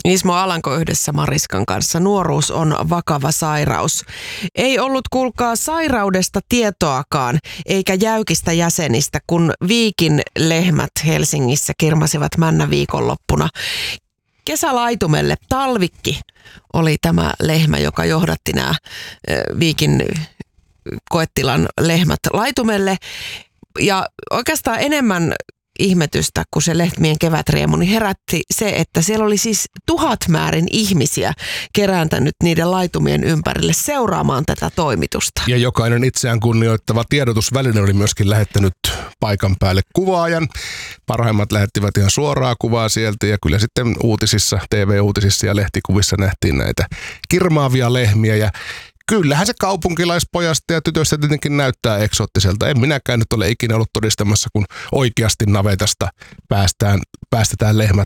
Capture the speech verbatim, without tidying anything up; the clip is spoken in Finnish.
Ismo Alanko yhdessä Mariskan kanssa. Nuoruus on vakava sairaus. Ei ollut kuulkaa sairaudesta tietoakaan, eikä jäykistä jäsenistä, kun Viikin lehmät Helsingissä kirmasivat männä viikonloppuna. Kesälaitumelle Talvikki oli tämä lehmä, joka johdatti nämä Viikin koetilan lehmät laitumelle. Ja oikeastaan enemmän ihmetystä, kun se lehmien kevätriemu, niin herätti se, että siellä oli siis tuhat määrin ihmisiä kerääntänyt niiden laitumien ympärille seuraamaan tätä toimitusta. Ja jokainen itseään kunnioittava tiedotusväline oli myöskin lähettänyt paikan päälle kuvaajan. Parhaimmat lähettivät ihan suoraa kuvaa sieltä ja kyllä sitten uutisissa, T V-uutisissa ja lehtikuvissa nähtiin näitä kirmaavia lehmiä ja kyllähän se kaupunkilaispojasta ja tytöstä tietenkin näyttää eksoottiselta. En minäkään nyt ole ikinä ollut todistamassa, kun oikeasti navetasta päästään, päästetään lehmät